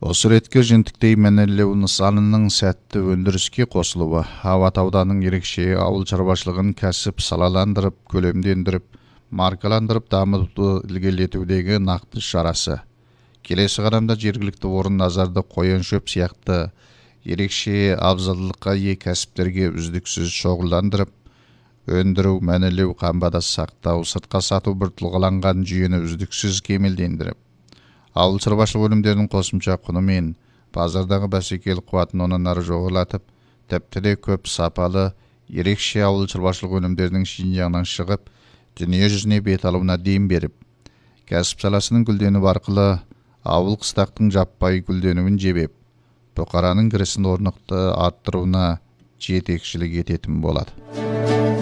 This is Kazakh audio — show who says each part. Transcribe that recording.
Speaker 1: Осы ретке жентіктей мәнерлеу нысанының сәтті өндіріске қосылуы, Абат ауданының ерекше ауыл шаруашылығын кәсіп салаландырып, көлемдендіріп, маркаландырып, дамытуды ілгерілетудегі нақты шарасы. Келесі қадамда жергілікті орын назарды қоян шөп сияқты ерекше абзалдыққа ие кәсіптерге үздіксіз шоғырландырып, өндіру, мәнерлеу, қамбада сақтау, сыртқа сату бір тұлғаланған жүйені үздіксіз кемелдендіріп, ауыл шаруашылық өнімдерінің қосымша құны мен базардағы бәсекелік қуатын онан ары жоғарылатып, тіпті де көп сапалы ерекше ауыл шаруашылық өнімдерінің жинағынан шығып, дүние жүзіне бет алуына дем беріп, кәсіп саласының гүлденуі арқылы ауыл қыстақтың жаппай гүлденуін жебеп, бұқараның кірісін орнықты арттыруына жетекшілік ететін болады.